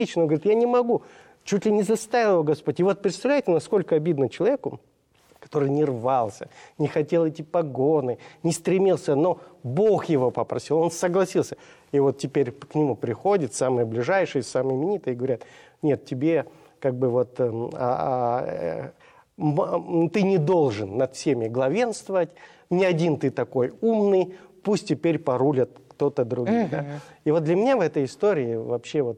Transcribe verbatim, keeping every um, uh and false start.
Он говорит, я не могу. Чуть ли не заставил его Господь. И вот представляете, насколько обидно человеку, который не рвался, не хотел эти погоны, не стремился, но Бог его попросил, он согласился. И вот теперь к нему приходят самые ближайшие, самые именитые и говорят, нет, тебе как бы вот а, а, а, ты не должен над всеми главенствовать, не один ты такой умный, пусть теперь порулят кто-то другой. Mm-hmm. Да? И вот для меня в этой истории вообще вот